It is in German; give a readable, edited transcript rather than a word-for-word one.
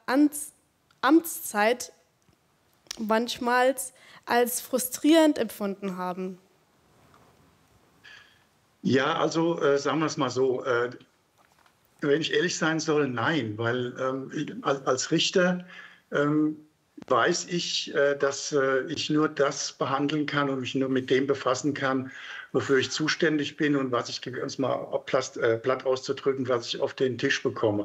Amtszeit manchmal als frustrierend empfunden haben? Ja, also sagen wir es mal so, wenn ich ehrlich sein soll, nein, weil als Richter ähm, weiß ich, dass ich nur das behandeln kann und mich nur mit dem befassen kann, wofür ich zuständig bin und was ich, um es mal platt auszudrücken, was ich auf den Tisch bekomme.